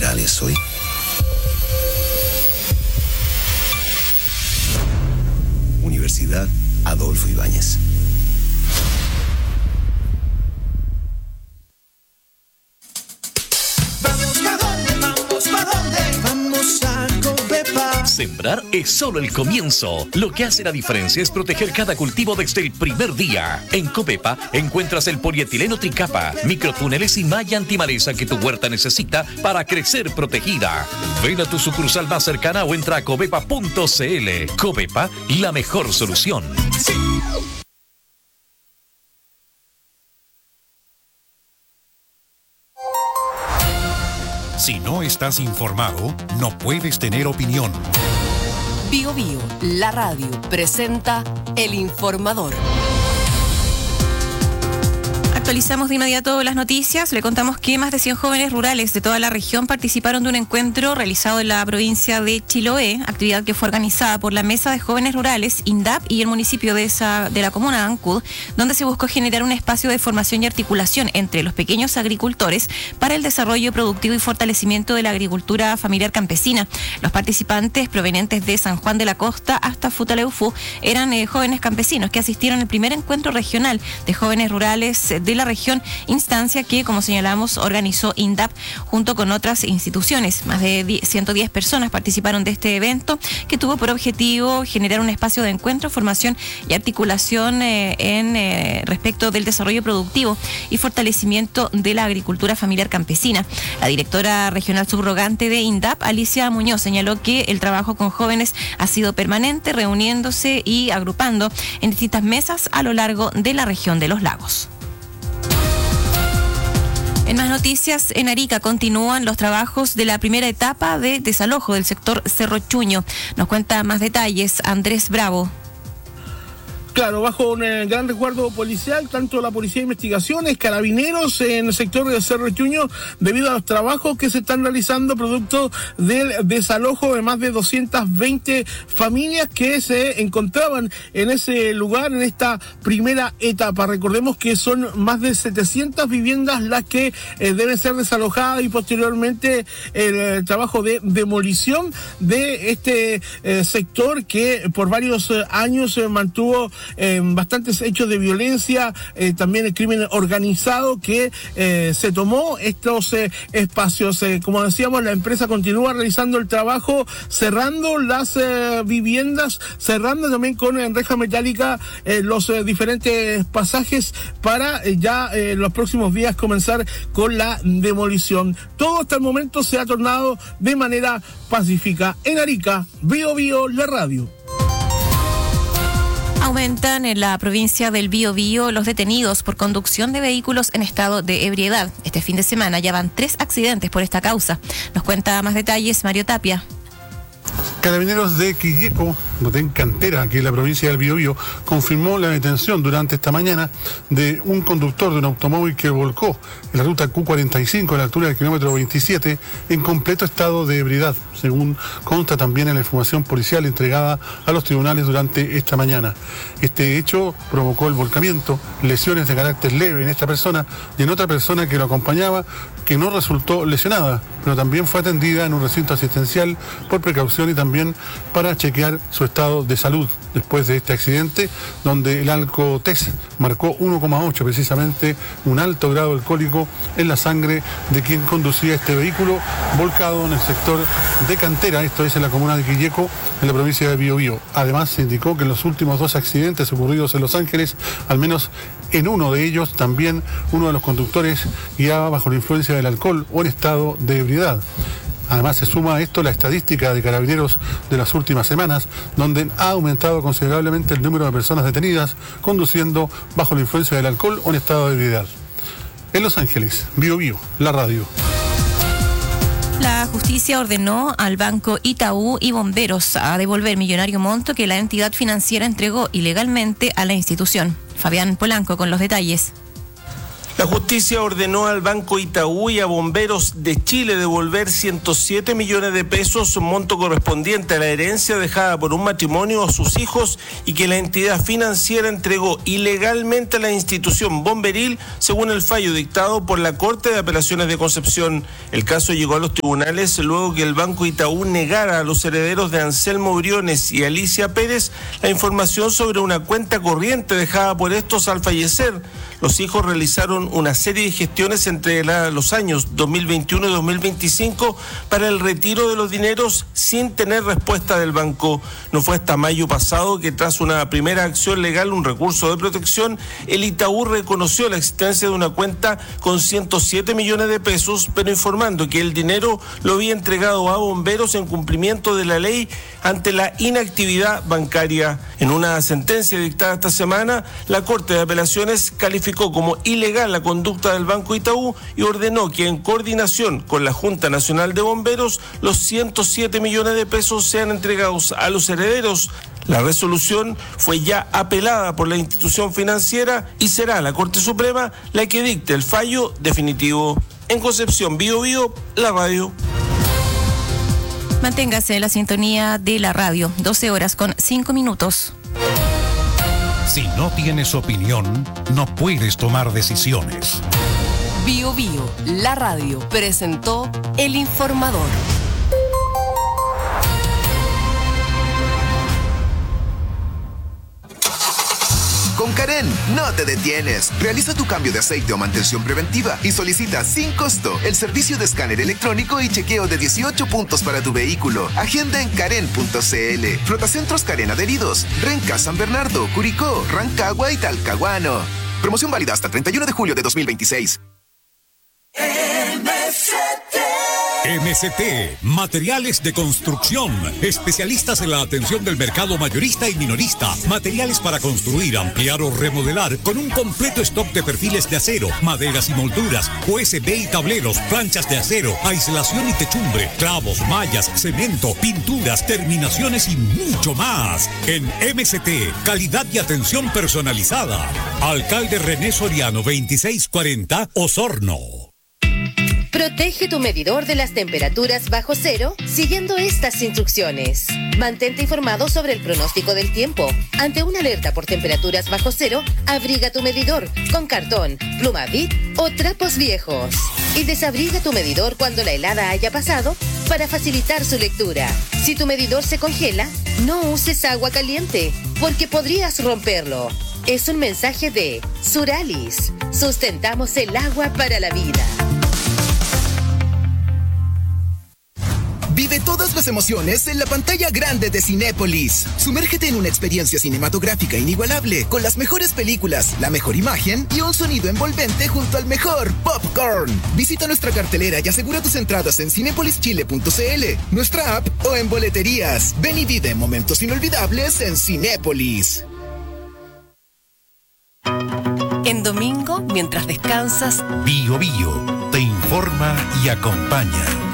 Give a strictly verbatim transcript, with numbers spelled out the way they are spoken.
liberales hoy? Universidad Adolfo Ibáñez. Sembrar es solo el comienzo. Lo que hace la diferencia es proteger cada cultivo desde el primer día. En Copepa encuentras el polietileno tricapa, microtúneles y malla antimaleza que tu huerta necesita para crecer protegida. Ven a tu sucursal más cercana o entra a copepa punto cl. Copepa, la mejor solución. Sí. Si no estás informado, no puedes tener opinión. Bio Bio, la radio, presenta El Informador. Actualizamos de inmediato las noticias. Le contamos que más de cien jóvenes rurales de toda la región participaron de un encuentro realizado en la provincia de Chiloé, actividad que fue organizada por la Mesa de Jóvenes Rurales, INDAP, y el municipio de, esa, de la comuna de Ancud, donde se buscó generar un espacio de formación y articulación entre los pequeños agricultores para el desarrollo productivo y fortalecimiento de la agricultura familiar campesina. Los participantes, provenientes de San Juan de la Costa hasta Futaleufú, eran eh, jóvenes campesinos que asistieron al primer encuentro regional de jóvenes rurales de la región, instancia que, como señalamos, organizó INDAP junto con otras instituciones. Más de ciento diez personas participaron de este evento, que tuvo por objetivo generar un espacio de encuentro, formación y articulación eh, en eh, respecto del desarrollo productivo y fortalecimiento de la agricultura familiar campesina. La directora regional subrogante de INDAP, Alicia Muñoz, señaló que el trabajo con jóvenes ha sido permanente, reuniéndose y agrupando en distintas mesas a lo largo de la región de los lagos. En más noticias, en Arica continúan los trabajos de la primera etapa de desalojo del sector Cerro Chuño. Nos cuenta más detalles Andrés Bravo. Claro, bajo un eh, gran resguardo policial, tanto la Policía de Investigaciones, Carabineros en el sector de Cerro Chuño, debido a los trabajos que se están realizando producto del desalojo de más de doscientas veinte familias que se encontraban en ese lugar en esta primera etapa. Recordemos que son más de setecientas viviendas las que eh, deben ser desalojadas y posteriormente el, el trabajo de demolición de este eh, sector que por varios eh, años se eh, mantuvo Eh, bastantes hechos de violencia, eh, también el crimen organizado que eh, se tomó estos eh, espacios. Eh, como decíamos, la empresa continúa realizando el trabajo, cerrando las eh, viviendas, cerrando también con eh, reja metálica eh, los eh, diferentes pasajes para eh, ya en eh, los próximos días comenzar con la demolición. Todo hasta el momento se ha tornado de manera pacífica. En Arica, Bio Bio, la radio. Aumentan en la provincia del Biobío los detenidos por conducción de vehículos en estado de ebriedad. Este fin de semana ya van tres accidentes por esta causa. Nos cuenta más detalles Mario Tapia. Carabineros de Quilleco, en Cantera, aquí en la provincia del Biobío, confirmó la detención durante esta mañana de un conductor de un automóvil que volcó en la ruta Q cuarenta y cinco a la altura del kilómetro veintisiete en completo estado de ebriedad, según consta también en la información policial entregada a los tribunales durante esta mañana. Este hecho provocó el volcamiento, lesiones de carácter leve en esta persona y en otra persona que lo acompañaba, que no resultó lesionada, pero también fue atendida en un recinto asistencial por precaución y también para chequear su estado de salud después de este accidente, donde el alcotest marcó uno coma ocho, precisamente un alto grado alcohólico en la sangre de quien conducía este vehículo volcado en el sector de Cantera, esto es en la comuna de Quilleco, en la provincia de Biobío. Además, se indicó que en los últimos dos accidentes ocurridos en Los Ángeles, al menos en uno de ellos, también uno de los conductores guiaba bajo la influencia del alcohol o en estado de ebriedad. Además, se suma a esto la estadística de Carabineros de las últimas semanas, donde ha aumentado considerablemente el número de personas detenidas conduciendo bajo la influencia del alcohol o en estado de ebriedad. En Los Ángeles, Bio Bio, la radio. La justicia ordenó al Banco Itaú y bomberos a devolver millonario monto que la entidad financiera entregó ilegalmente a la institución. Fabián Polanco con los detalles. La justicia ordenó al Banco Itaú y a Bomberos de Chile devolver ciento siete millones de pesos, un monto correspondiente a la herencia dejada por un matrimonio a sus hijos y que la entidad financiera entregó ilegalmente a la institución bomberil, según el fallo dictado por la Corte de Apelaciones de Concepción. El caso llegó a los tribunales luego que el Banco Itaú negara a los herederos de Anselmo Briones y Alicia Pérez la información sobre una cuenta corriente dejada por estos al fallecer. Los hijos realizaron una serie de gestiones entre la, los años dos mil veintiuno y dos mil veinticinco para el retiro de los dineros sin tener respuesta del banco. No fue hasta mayo pasado que, tras una primera acción legal, un recurso de protección, el Itaú reconoció la existencia de una cuenta con ciento siete millones de pesos, pero informando que el dinero lo había entregado a Bomberos en cumplimiento de la ley ante la inactividad bancaria. En una sentencia dictada esta semana, la Corte de Apelaciones calificó como ilegal la conducta del Banco Itaú y ordenó que, en coordinación con la Junta Nacional de Bomberos, los ciento siete millones de pesos sean entregados a los herederos. La resolución fue ya apelada por la institución financiera y será la Corte Suprema la que dicte el fallo definitivo. En Concepción, Bío Bío, la radio. Manténgase en la sintonía de la radio, doce horas con cinco minutos. Si no tienes opinión, no puedes tomar decisiones. Bío Bío, la radio, presentó El Informador. Con Karen, no te detienes. Realiza tu cambio de aceite o mantención preventiva y solicita sin costo el servicio de escáner electrónico y chequeo de dieciocho puntos para tu vehículo. Agenda en karen punto c l. Flotacentros Karen adheridos. Renca, San Bernardo, Curicó, Rancagua y Talcahuano. Promoción válida hasta treinta y uno de julio de dos mil veintiséis. M C T M C T, Materiales de Construcción, especialistas en la atención del mercado mayorista y minorista, materiales para construir, ampliar o remodelar, con un completo stock de perfiles de acero, maderas y molduras, U S B y tableros, planchas de acero, aislación y techumbre, clavos, mallas, cemento, pinturas, terminaciones y mucho más. En M C T, calidad y atención personalizada. Alcalde René Soriano, veintiséis cuarenta, Osorno. Protege tu medidor de las temperaturas bajo cero siguiendo estas instrucciones. Mantente informado sobre el pronóstico del tiempo. Ante una alerta por temperaturas bajo cero, abriga tu medidor con cartón, pluma Bic o trapos viejos. Y desabriga tu medidor cuando la helada haya pasado para facilitar su lectura. Si tu medidor se congela, no uses agua caliente porque podrías romperlo. Es un mensaje de Suralis. Sustentamos el agua para la vida. Vive todas las emociones en la pantalla grande de Cinépolis. Sumérgete en una experiencia cinematográfica inigualable con las mejores películas, la mejor imagen y un sonido envolvente junto al mejor popcorn. Visita nuestra cartelera y asegura tus entradas en cinépolis chile punto c l, nuestra app o en boleterías. Ven y vive momentos inolvidables en Cinépolis. En domingo, mientras descansas, Bío Bío te informa y acompaña.